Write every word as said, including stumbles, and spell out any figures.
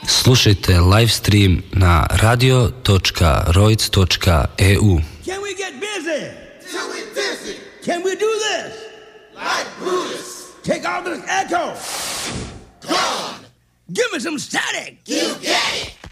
Slušajte live stream na radio dot roic dot e u. Can we get busy? Till we dizzy. Can we do this? Like Brutus. Take all this echo. Gone. Give me some static. You get it.